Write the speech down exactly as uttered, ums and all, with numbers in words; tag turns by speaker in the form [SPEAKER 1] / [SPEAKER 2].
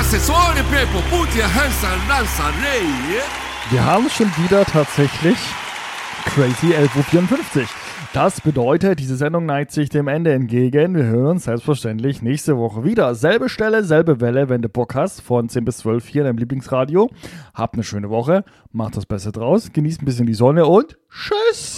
[SPEAKER 1] Assessore Peppo, put your hands and dance array.
[SPEAKER 2] Wir haben schon wieder tatsächlich Crazy elf Uhr vierundfünfzig. Das bedeutet, diese Sendung neigt sich dem Ende entgegen. Wir hören uns selbstverständlich nächste Woche wieder. Selbe Stelle, selbe Welle, wenn du Bock hast, von zehn bis zwölf hier in deinem Lieblingsradio. Habt eine schöne Woche, macht das Beste draus, genießt ein bisschen die Sonne und tschüss!